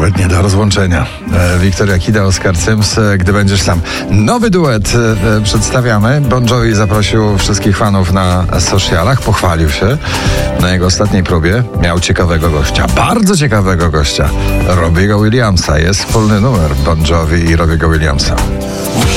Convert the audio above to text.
duet nie do rozłączenia. Wiktoria Kida, Oskar Cyms, Gdy będziesz sam. Nowy duet przedstawiamy. Bon Jovi zaprosił wszystkich fanów na socialach, pochwalił się. Na jego ostatniej próbie miał ciekawego gościa, bardzo ciekawego gościa, Robbie'ego Williamsa. Jest wspólny numer Bon Jovi i Robbie'ego Williamsa.